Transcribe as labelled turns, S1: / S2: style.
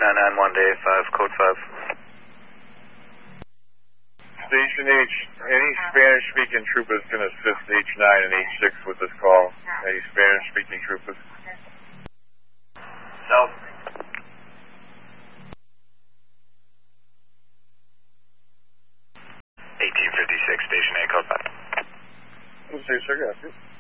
S1: 991 to A5, code 5.
S2: Station H, any Spanish-speaking troopers can assist H9 and H6 with this call. Any Spanish-speaking troopers?
S1: South. 1856, Station A, code 5.
S2: Sir, got you.